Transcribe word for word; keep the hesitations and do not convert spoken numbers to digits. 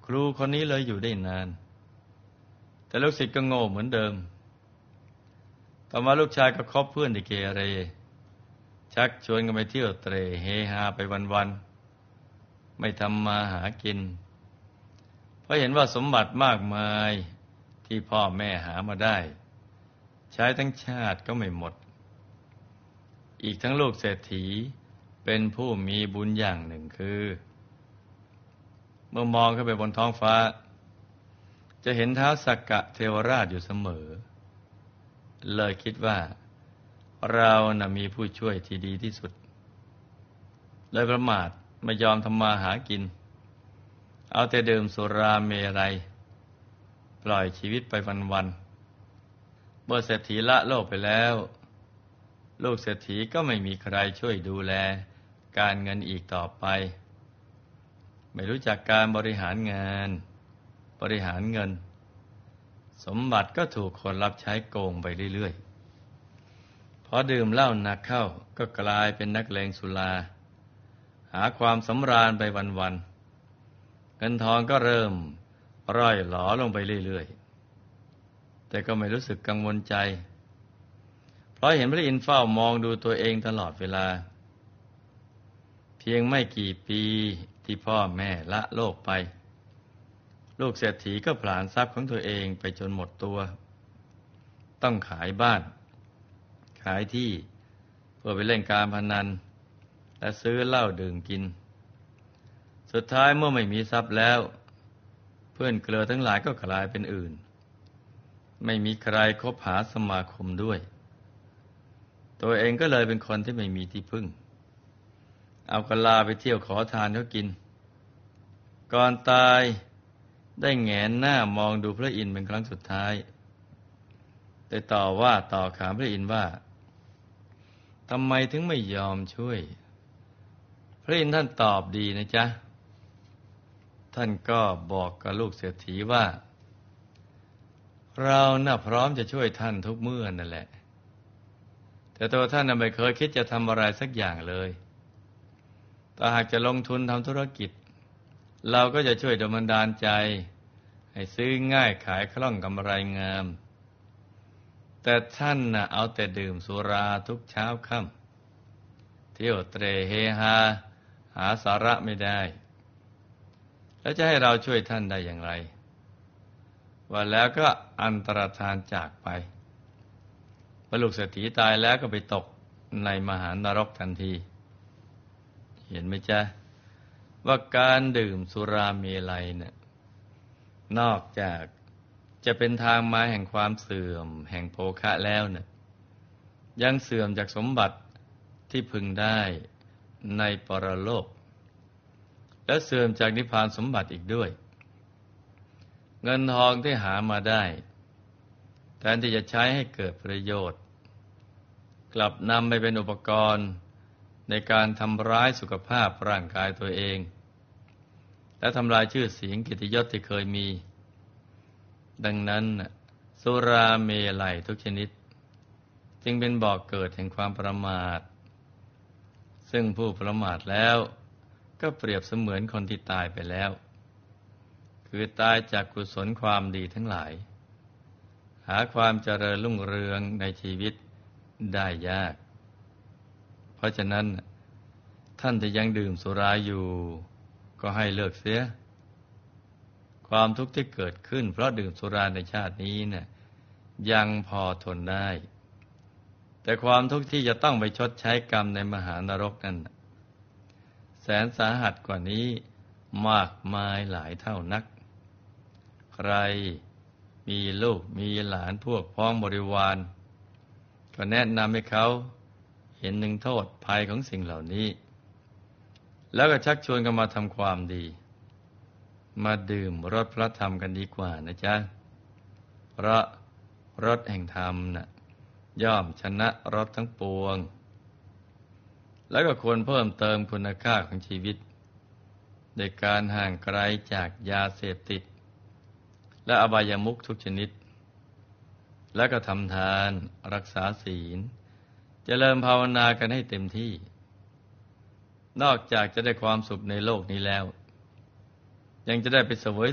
ครูคนนี้เลยอยู่ได้นานแต่ลูกศิษย์ก็โง่เหมือนเดิมต่อมาลูกชายก็คบเพื่อนที่เกเรชักชวนกันไปเที่ยวเตร่เฮฮาไปวันๆไม่ทำมาหากินเพราะเห็นว่าสมบัติมากมายที่พ่อแม่หามาได้ใช้ทั้งชาติก็ไม่หมดอีกทั้งลูกเศรษฐีเป็นผู้มีบุญอย่างหนึ่งคือเมื่อมองขึ้นไปบนท้องฟ้าจะเห็นท้าวสักกะเทวราชอยู่เสมอเลยคิดว่าเราน่ะมีผู้ช่วยที่ดีที่สุดเลยประมาทไม่ยอมทำมาหากินเอาแต่ดื่มสุราเมรัยปล่อยชีวิตไปวันๆเมื่อเศรษฐีละโลกไปแล้วลูกเศรษฐีก็ไม่มีใครช่วยดูแลการเงินอีกต่อไปไม่รู้จักการบริหารงานบริหารเงินสมบัติก็ถูกคนรับใช้โกงไปเรื่อยๆพอดื่มเหล้าหนักเข้าก็กลายเป็นนักเลงสุราหาความสำราญไปวันๆเงินทองก็เริ่มร่อยหลอลงไปเรื่อยๆแต่ก็ไม่รู้สึกกังวลใจเพราะเห็นพระอินทร์เฝ้ามองดูตัวเองตลอดเวลาเพียงไม่กี่ปีที่พ่อแม่ละโลกไปลูกเศรษฐีก็ผลาญทรัพย์ของตัวเองไปจนหมดตัวต้องขายบ้านขายที่เพื่อไปเล่นการพนันและซื้อเหล้าดื่มกินสุดท้ายเมื่อไม่มีทรัพย์แล้วเพื่อนเกลือทั้งหลายก็กลายเป็นอื่นไม่มีใครคบหาสมาคมด้วยตัวเองก็เลยเป็นคนที่ไม่มีที่พึ่งเอากะลาไปเที่ยวขอทานเขากินก่อนตายได้แหงนหน้ามองดูพระอินทร์เป็นครั้งสุดท้ายแต่ต่อว่าต่อขานพระอินทร์ว่าทำไมถึงไม่ยอมช่วยพระอินทร์ท่านตอบดีนะจ๊ะท่านก็บอกกับลูกเศรษฐีว่าเราน่ะพร้อมจะช่วยท่านทุกเมื่อนั่นแหละแต่ตัวท่านน่ะไม่เคยคิดจะทำอะไรสักอย่างเลยแต่หากจะลงทุนทำธุรกิจเราก็จะช่วยดลบันดาลใจให้ซื้อง่ายขายคล่องกำไรงามแต่ท่านน่ะเอาแต่ดื่มสุราทุกเช้าค่ำเที่ยวเตร่เฮฮาหาสาระไม่ได้แล้วจะให้เราช่วยท่านได้อย่างไรว่าแล้วก็อันตรธานจากไปพอลูกเศรษฐีตายแล้วก็ไปตกในมหานรกทันทีเห็นไหมจ๊ะว่าการดื่มสุราเมลัยเนี่ยนอกจากจะเป็นทางมาแห่งความเสื่อมแห่งโภคะแล้วเนี่ยยังเสื่อมจากสมบัติที่พึงได้ในปรโลกและเสื่อมจากนิพพานสมบัติอีกด้วยเงินทองที่หามาได้แทนที่จะใช้ให้เกิดประโยชน์กลับนำไปเป็นอุปกรณ์ในการทำร้ายสุขภาพร่างกายตัวเองและทำลายชื่อเสียงเกียรติยศที่เคยมีดังนั้นสุราเมลัยทุกชนิดจึงเป็นบ่อกเกิดแห่งความประมาทซึ่งผู้ประมาทแล้วก็เปรียบเสมือนคนที่ตายไปแล้วคือตายจากกุศลความดีทั้งหลายหาความเจริญรุ่งเรืองในชีวิตได้ยากเพราะฉะนั้นท่านที่ยังดื่มสุราอยู่ก็ให้เลิกเสียความทุกข์ที่เกิดขึ้นเพราะดื่มสุราในชาตินี้เนี่ยยังพอทนได้แต่ความทุกข์ที่จะต้องไปชดใช้กรรมในมหานรกนั้นแสนสาหัสกว่านี้มากมายหลายเท่านักใครมีลูกมีหลานพวกพ้องบริวารก็แนะนำให้เขาเห็นถึงโทษภัยของสิ่งเหล่านี้แล้วก็ชักชวนกันมาทำความดีมาดื่มรสพระธรรมกันดีกว่านะจ๊ะเพราะรสแห่งธรรมน่ะย่อมชนะรสทั้งปวงแล้วก็ควรเพิ่มเติมคุณค่าของชีวิตโดยการห่างไกลจากยาเสพติดและอบายมุขทุกชนิดแล้วก็ทำทานรักษาศีลเจริญภาวนากันให้เต็มที่นอกจากจะได้ความสุขในโลกนี้แล้วยังจะได้ไปเสวย